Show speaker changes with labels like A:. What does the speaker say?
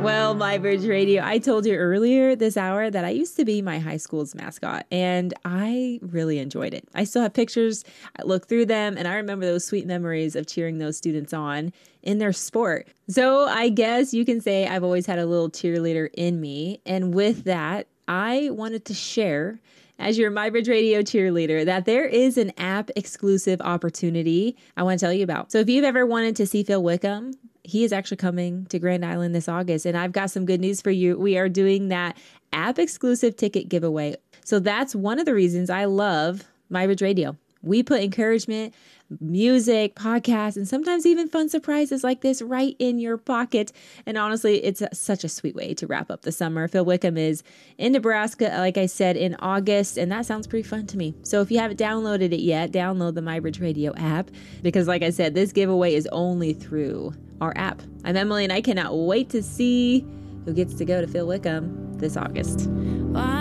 A: Well, MyBridge Radio, I told you earlier this hour that I used to be my high school's mascot, and I really enjoyed it. I still have pictures. I look through them, and I remember those sweet memories of cheering those students on in their sport. So I guess you can say I've always had a little cheerleader in me. And with that, I wanted to share, as your MyBridge Radio cheerleader, that there is an app exclusive opportunity I want to tell you about. So if you've ever wanted to see Phil Wickham, he is actually coming to Grand Island this August, and I've got some good news for you. We are doing that app exclusive ticket giveaway. So that's one of the reasons I love MyBridge Radio. We put encouragement, music, podcasts, and sometimes even fun surprises like this right in your pocket. And honestly, it's such a sweet way to wrap up the summer. Phil Wickham is in Nebraska, like I said, in August, and that sounds pretty fun to me. So if you haven't downloaded it yet, download the MyBridge Radio app, because like I said, this giveaway is only through our app. I'm Emily, and I cannot wait to see who gets to go to Phil Wickham this August.